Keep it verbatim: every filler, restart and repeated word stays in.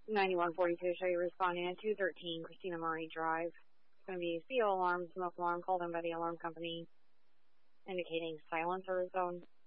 ninety-one forty-two, show you responding at two thirteen Christina Murray Drive. It's going to be C O alarm, smoke alarm, called in by the alarm company, indicating silencer zone.